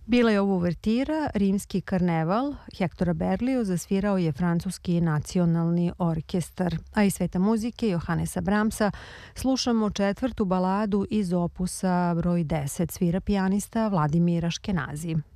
Bila je ovo uvertira, rimski karneval, Hektora Berlioz zasvirao je francuski nacionalni orkestar, a iz sveta muzike Johannesa Brahmsa slušamo četvrtu baladu iz opusa broj 10, svira pijanista Vladimir Aškenazi.